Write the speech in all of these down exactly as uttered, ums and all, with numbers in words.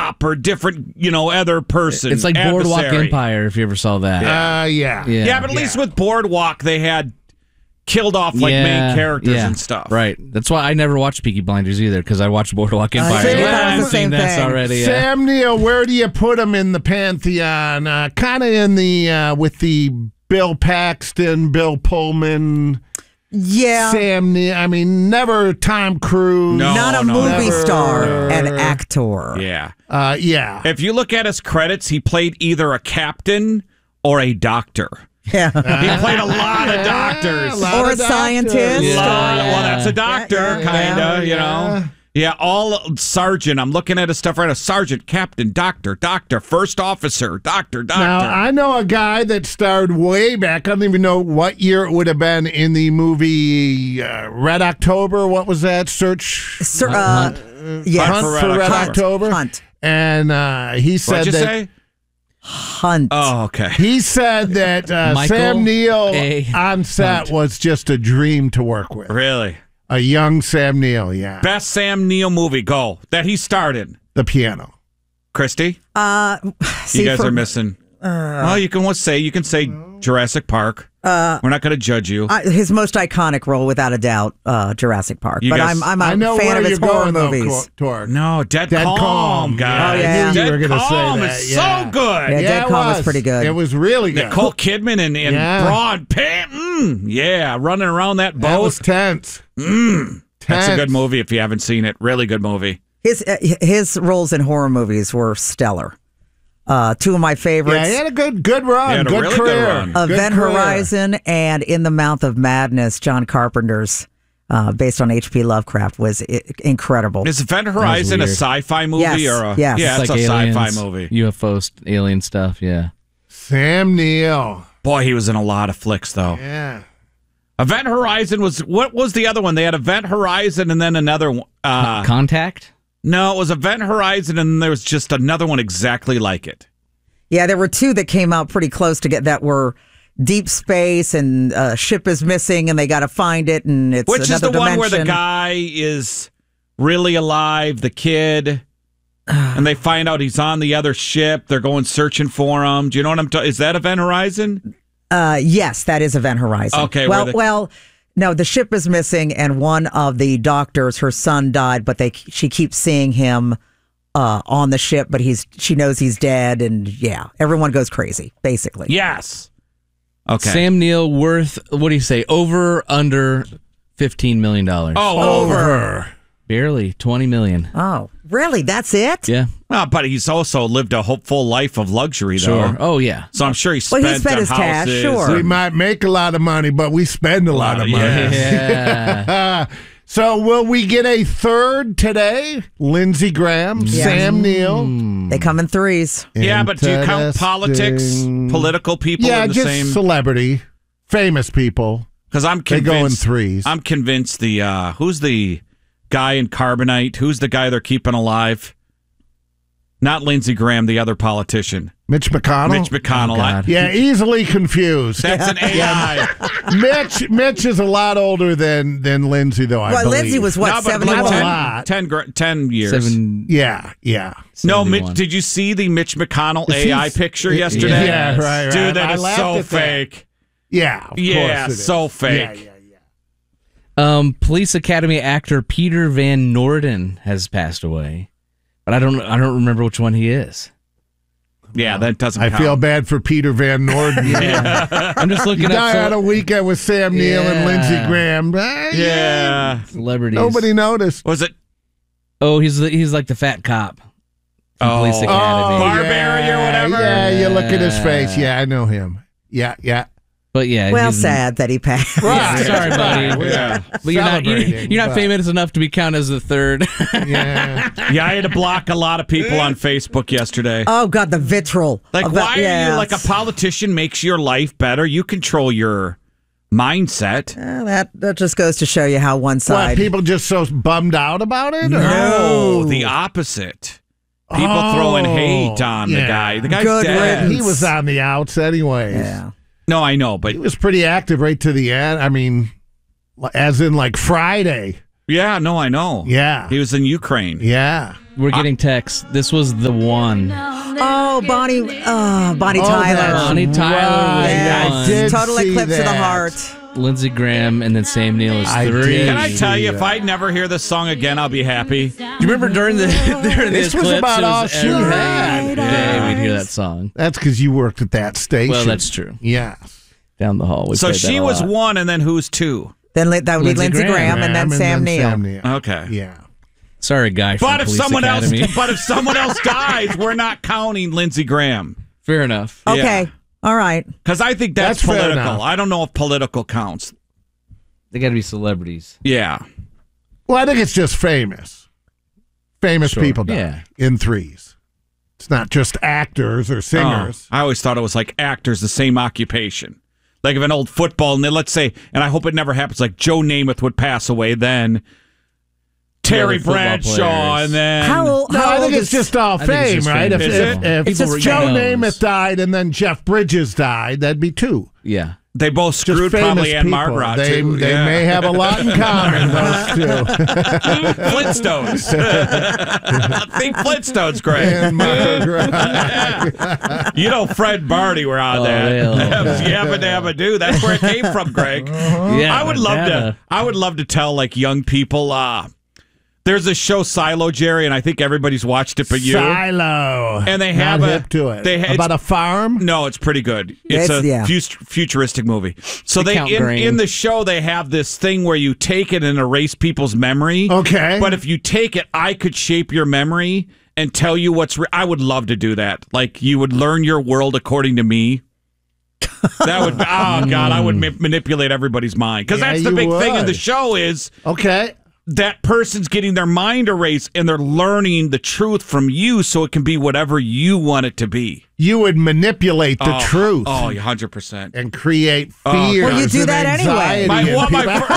cop or different, you know, other person. It's like Boardwalk adversary. Empire, if you ever saw that. Uh, yeah. Yeah. Yeah, but at least Yeah. with Boardwalk, they had killed off like Yeah, main characters yeah, and stuff. Right. That's why I never watched Peaky Blinders either, because I watched Boardwalk Empire. see, Yeah, that was I've the seen same this thing. already. Yeah. Sam Neill, where do you put him in the pantheon? Uh, kind of in the uh, with the Bill Paxton, Bill Pullman, Yeah. Sam Neill. I mean, never Tom Cruise. No. Not a no, movie never. star, an actor. Yeah. Uh, yeah. If you look at his credits, he played either a captain or a doctor. Yeah. He played a lot of doctors. a lot Or of a doctors. scientist. A Yeah. lot- Well, that's a doctor, Yeah, yeah, kind of, yeah. you know. Yeah, all sergeant. I'm looking at his stuff right now. Sergeant, captain, doctor, doctor, first officer, doctor, doctor. Now, I know a guy that starred way back. I don't even know what year it would have been in the movie uh, Red October. What was that? Search Sir, uh, yes. Hunt for Red for Red October. October. Hunt. And uh, he said What'd you that say? Hunt. Oh, okay. he said that uh, Michael Sam Neill A. on set Hunt. was just a dream to work with. Really? A young Sam Neill, yeah. Best Sam Neill movie, go. That he starred in. The piano. Christy? Uh, see, You guys for- are missing. well, you can say you can say Jurassic Park. Uh, We're not going to judge you. Uh, his most iconic role, without a doubt, uh, Jurassic Park. You but guys- I'm I'm a I know fan where of his you're horror going, though, movies. Torg. no, Dead, Dead Calm, Calm, guys. yeah. I knew you Dead were gonna say Calm that, is yeah. so good. Yeah, Dead it Calm was pretty good. It was really good. Nicole Kidman and, and Yeah. Broad Pitt. Mm, yeah, running around that That boat. was tense. Mm, that's a Tense. good movie if you haven't seen it. Really good movie. His uh, his roles in horror movies were stellar. Uh, two of my Yeah, favorites: he had a good good run. He had a good really good career. run. Good Event career. Horizon and In the Mouth of Madness. John Carpenter's, uh, based on H P Lovecraft, was I- incredible. Is Event Horizon a weird. sci-fi movie Yes, or a yes. yeah? It's, like a aliens, sci-fi movie. U F O, st- alien stuff, yeah. Sam Neill. Boy, he was in a lot of flicks though. Yeah. Event Horizon was what was the other one? They had Event Horizon and then another one. Uh, Contact? no, it was Event Horizon and there was just another one exactly like it. Yeah, there were two that came out pretty close to get that were deep space and a ship is missing and they got to find it and it's Which is another the one dimension. where the guy is really alive, the kid, and they find out he's on the other ship. They're going searching for him. Do you know what I'm talking? Is that Event Horizon? Uh, yes, that is Event Horizon. Okay, where Well, the- well, no, the ship is missing, and one of the doctors, her son died, but they she keeps seeing him uh, on the ship, but he's she knows he's dead, and yeah, everyone goes crazy, basically. Yes. Okay. Sam Neill worth, what do you say, over, under fifteen million dollars? oh, over. Over. Barely, twenty million dollars. Oh, really? That's it? Yeah, Well, but he's also lived a hopeful life of luxury, though. sure. Oh, yeah. So I'm sure he Well, spent, he spent on his cash, houses sure. We and- might make a lot of money, but we spend a lot of money. yeah. Yeah. So will we get a third today? Lindsey Graham, Yes. Sam Neill. They come in threes. Yeah, but do you count politics, Interesting. political people Yeah, in the just same? celebrity, famous people. Because I'm They convinced go in threes. I'm convinced the uh, who's the guy in Carbonite? Who's the guy they're keeping alive? Not Lindsey Graham, the other politician. Mitch McConnell. Mitch McConnell. Oh, I- God. Yeah, easily confused. that's an A I. Mitch Mitch is a lot older than than Lindsay, though. I Well, believe. Lindsay was what, No, but seventy-one? Not a ten, lot. ten, gr- ten years. Seven, Yeah, yeah. No, Mitch, seventy-one. did you see the Mitch McConnell Is he- A I picture yesterday? Yeah, right, right. Dude, that I is laughed so at that. fake. Yeah, of Yeah, course it is. so fake. Yeah, yeah, yeah. Um, Police Academy actor Peter Van Norden has passed away, but I don't I don't remember which one he is. Yeah, that doesn't I count. feel bad for Peter Van Norden. I'm just He looking died up on a weekend with Sam Neill and Yeah. Lindsey Graham. Eh, Yeah. celebrities. Nobody noticed. Was it Oh, he's the, he's like the fat cop. from Oh. Police Academy. Oh, Barbary or yeah, whatever? Yeah, you look at his face. Yeah, I know him. Yeah, yeah. But yeah, Well, he's- sad that he passed. Right. Sorry, buddy. Yeah. But you're not, you're, Celebrating, you're not but- famous enough to be counted as the third. Yeah. Yeah, I had to block a lot of people on Facebook yesterday. Oh, God, the vitriol. Like, of the- why are yes. you like a politician makes your life better? You control your mindset. Well, that, that just goes to show you how one What, side. people just so bummed out about it? or- No, the opposite. People Oh, throwing hate on the yeah. guy. The guy's Good dead. riddance. He was on the outs anyways. Yeah. No, I know, but He was pretty active right to the end. I mean, as in like Friday. yeah, no, I know. Yeah. He was in Ukraine. Yeah. We're getting texts. This was the one. Oh, Bonnie, oh, Bonnie Oh, Tyler. that's Bonnie Tyler was right. one. I did Total see Eclipse of the that. Heart. Lindsey Graham, and then Sam Neill is I three. did. Can I tell you, Yeah. if I never hear this song again, I'll be happy. Do you remember during the during This the was eclipse, about it all was she every had. day we'd hear that song That's because you worked at that station. Well, that's true. Yes. down the hall. We So played that she a was lot. one, and then who's two? Then li- that would be Lindsey Lindsey Graham, Graham, and then Graham Sam and Neill. Sam Neill. Okay. Yeah. Sorry, guy. From But if Police someone Academy. else, but if someone else dies, we're not counting Lindsey Graham Fair enough. Okay. Yeah. All right. because I think that's, That's fair political. enough. I don't know if political counts. They got to be celebrities. Yeah. Well, I think it's just famous. Famous Sure. people die Yeah. in threes. It's not just actors or singers. Oh, I always thought it was like actors, the same occupation. Like if an old football, and then let's say, and I hope it never happens, like Joe Namath would pass away, then Terry The other football Bradshaw, players. and then How, old- No, how I think old it's is- just all I think it's fame, just right? fame. If, Is if, it? if, It's if just Joe fame. Namath died and then Jeff Bridges died, that'd be two. Yeah. they both Just screwed famous probably Ann people. Margaret They, too. they Yeah. may have a lot in common, those two. Flintstones. Think Flintstones, Greg. Ann Margaret. You know Fred Barney were on Oh, that. they love That was that. Yabba Dabba Doo. That's where it came from, Greg. Yeah. I would love Banana. to. I would love to tell like young people. Uh, there's a show Silo, Jerry, and I think everybody's watched it, but you. Silo. And they Not have a- hip to it. they ha- About a farm? No, it's pretty good. It's, It's- a yeah. fut- futuristic movie. So They they count in, grain. in the show they have this thing where you take it and erase people's memory. Okay. But if you take it, I could shape your memory and tell you what's. Re- I would love to do that. Like you would learn your world according to me. That would. Oh God, I would ma- manipulate everybody's mind because Yeah, that's the you big thing in would. the show is Okay. that person's getting their mind erased and they're learning the truth from you, so it can be whatever you want it to be. You would manipulate the Oh, truth Oh, one hundred percent. and create Oh. fear. Well, you do that anyway. My, well, my fir-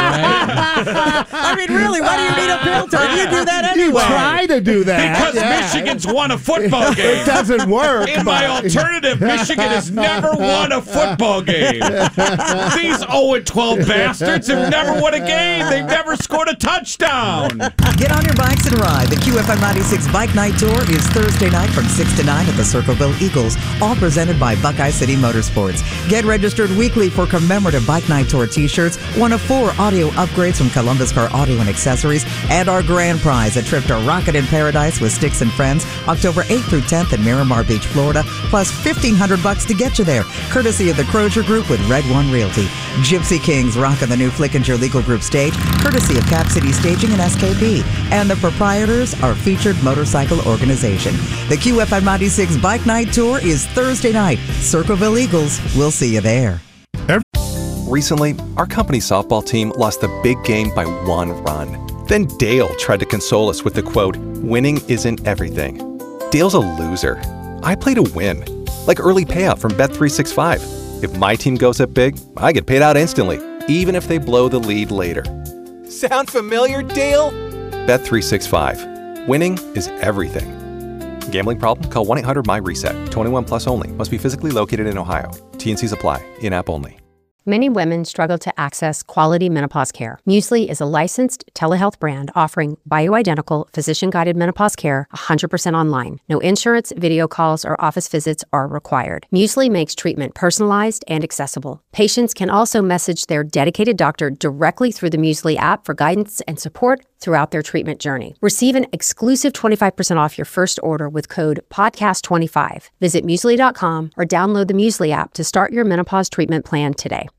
I mean, really, why do you need a filter? You do that You anyway. try to do that. because yeah. Michigan's won a football game. It doesn't work. In my but- alternative, Michigan has never won a football game. These oh and twelve bastards have never won a game. They've never scored a touchdown. Get on your bikes and ride. The Q F M ninety-six Bike Night Tour is Thursday night from six to nine at the Circleville Eagles, all presented by Buckeye City Motorsports. Get registered weekly for commemorative Bike Night Tour t-shirts, one of four audio upgrades from Columbus Car Audio and Accessories, and our grand prize, a trip to Rocket in Paradise with Sticks and Friends, October eighth through tenth in Miramar Beach, Florida, plus fifteen hundred bucks to get you there, courtesy of the Crozier Group with Red One Realty. Gypsy Kings rocking the new Flickinger Legal Group stage, courtesy of Cap City Staging and S K B. And the proprietors are Featured Motorcycle Organization. The Q F M ninety-six Bike Night Tour is Thursday night. Circleville Eagles, we'll see you there. Recently, our company softball team lost the big game by one run. Then Dale tried to console us with the quote, "Winning isn't everything." Dale's a loser. I play to win. Like early payout from Bet three sixty-five. If my team goes up big, I get paid out instantly, even if they blow the lead later. Sound familiar, Dale? Bet three sixty-five. Winning is everything. Gambling problem? Call one eight hundred M Y reset. twenty-one plus only. Must be physically located in Ohio. T and Cs apply. In-app only. Many women struggle to access quality menopause care. Muesli is a licensed telehealth brand offering bioidentical, physician-guided menopause care one hundred percent online. No insurance, video calls, or office visits are required. Muesli makes treatment personalized and accessible. Patients can also message their dedicated doctor directly through the Muesli app for guidance and support throughout their treatment journey. Receive an exclusive twenty-five percent off your first order with code podcast twenty-five. Visit muesli dot com or download the Muesli app to start your menopause treatment plan today.